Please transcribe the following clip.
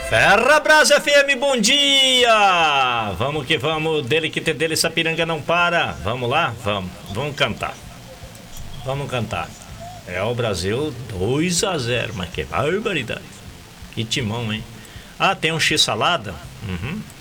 Ferrabras FM, bom dia! Vamos que vamos, dele que tem dele, Sapiranga não para. Vamos lá? Vamos cantar. Vamos cantar. É o Brasil 2-0, mas que barbaridade. Que timão, hein? Ah, tem um X-salada?